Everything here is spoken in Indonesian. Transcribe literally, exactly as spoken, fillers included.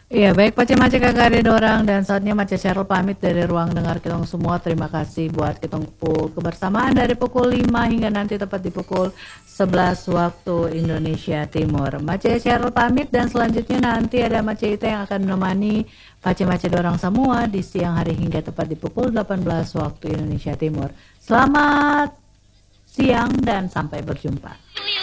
Iya, baik Pace Mace Kakak Dorang dan saatnya Mace Cheryl pamit dari ruang dengar kitong semua. Terima kasih buat kitong pu- kebersamaan dari pukul lima hingga nanti tepat di pukul sebelas waktu Indonesia Timur. Mace Cheryl pamit dan selanjutnya nanti ada Mace Ita yang akan menemani Pace Mace Dorang semua di siang hari hingga tepat di pukul delapan belas waktu Indonesia Timur. Selamat siang dan sampai berjumpa.